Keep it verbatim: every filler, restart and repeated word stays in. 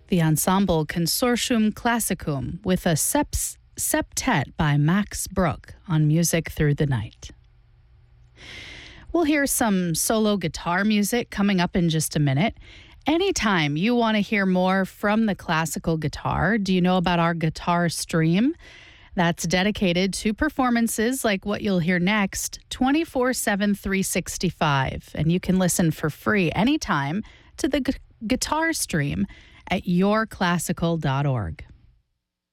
the ensemble Consortium Classicum with a seps, septet by Max Bruch on Music Through the Night. We'll hear some solo guitar music coming up in just a minute. Anytime you want to hear more from the classical guitar, do you know about our guitar stream? That's dedicated to performances like what you'll hear next, twenty-four seven, three sixty-five. And you can listen for free anytime to the gu- guitar stream at your classical dot org.